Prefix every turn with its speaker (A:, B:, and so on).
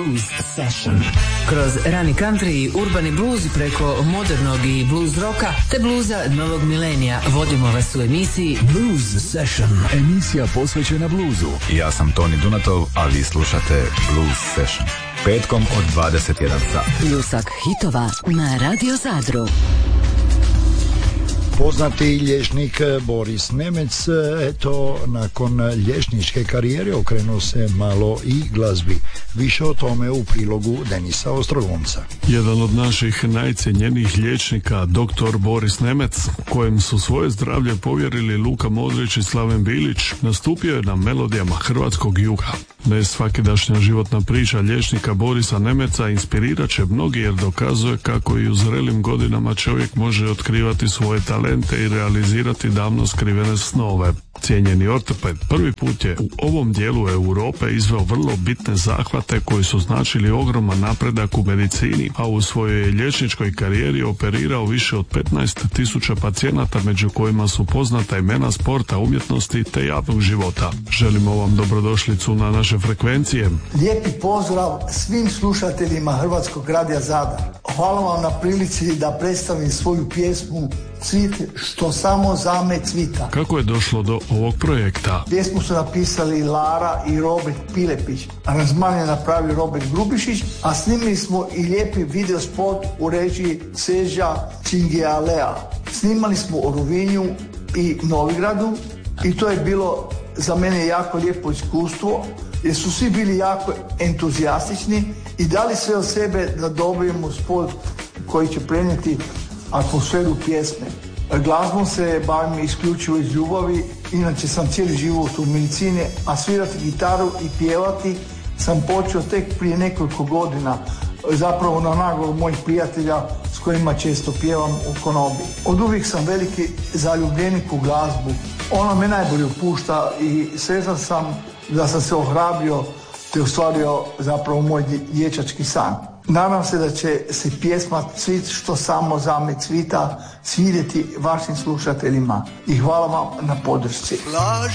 A: Blues Session. Kroz rani country i urbani blues preko modernog i blues roka te bluza novog milenija vodimo vas u emisiji Blues Session.
B: Emisija posvećena bluzu.
C: Ja sam Toni Dunatov, a vi slušate Blues Session. Petkom od 21 sat.
A: Pljusak hitova na Radio Zadru.
B: Poznati liječnik Boris Nemec, eto, nakon liječničke karijere okrenuo se malo i glazbi. Više o tome u prilogu Denisa Ostrogonca.
D: Jedan od naših najcijenjenijih liječnika, dr. Boris Nemec, kojem su svoje zdravlje povjerili Luka Modrić i Slaven Bilić, nastupio je na melodijama hrvatskog juga. Nesvakidašnja životna priča liječnika Borisa Nemeca inspirirat će mnogi jer dokazuje kako i u zrelim godinama čovjek može otkrivati svoje talente i realizirati davno skrivene snove. Cijenjeni ortoped prvi put je u ovom dijelu Europe izveo vrlo bitne zahvate koji su značili ogroman napredak u medicini, a u svojoj liječničkoj karijeri operirao više od 15.000 pacijenata, među kojima su poznata imena sporta, umjetnosti te javnog života. Želimo vam dobrodošlicu na naše frekvencije.
E: Lijepi pozdrav svim slušateljima Hrvatskog radija Zadar. Hvala vam na prilici da predstavim svoju pjesmu Cvit što samo zame cvita.
D: Kako je došlo do ovog projekta?
E: Pjesmu su napisali Lara i Robert Pilepić, aranžman je napravio Robert Grubišić, a snimili smo i lijepi video spot u režiji Seža Čingialea. Snimali smo u Rovinju i Novigradu i to je bilo za mene jako lijepo iskustvo jer su svi bili jako entuzijastični i dali sve od sebe da dobijemo spot koji će prenijeti atmosferu pjesme. Glazbom se bavim isključivo iz ljubavi, inače sam cijeli život u medicini, a svirati gitaru i pjevati sam počeo tek prije nekoliko godina, zapravo na nagovor mojih prijatelja s kojima često pjevam u konobi. Od uvijek sam veliki zaljubljenik u glazbu, ona me najbolje upušta i sretan sam da sam se ohrabrio te ostvario zapravo moj dječački san. Nadam se da će se pjesma Cvit što samo zame cvita svidjeti vašim slušateljima i hvala vam na podršci.